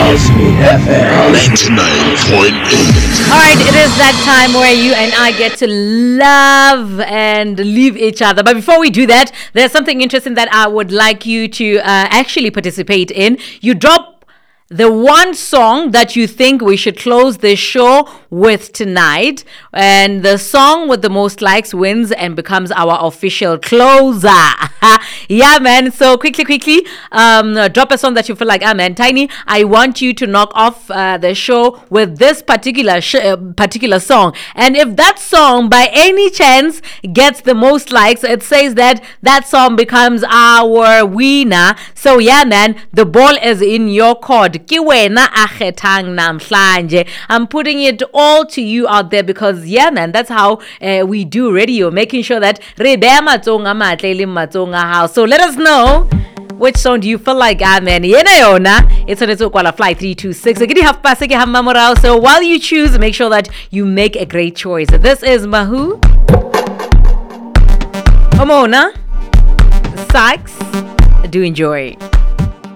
FM 99.8. Alright, it is that time where you and I get to love and leave each other. But before we do that, there's something interesting that I would like you to actually participate in. You drop the one song that you think we should close this show with tonight, and the song with the most likes wins and becomes our official closer. Yeah, man. So quickly, drop a song that you feel like, man, Tiny, I want you to knock off the show with this particular song. And if that song by any chance gets the most likes, it says that song becomes our winner. So yeah, man, the ball is in your court. I'm putting it all to you out there because yeah, man, that's how we do radio, making sure that so let us know which song do you feel like man it's on its own fly 326. So while you choose, make sure that you make a great choice. This is Mahu Omona Sykes. Do enjoy.